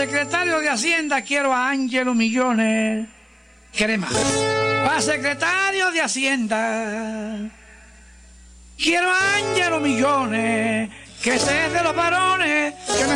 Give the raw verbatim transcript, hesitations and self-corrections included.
secretario de Hacienda quiero a Ángelo Millones. ¿Qué más? Para secretario de Hacienda quiero a Ángelo Millones, que ese es de los varones que me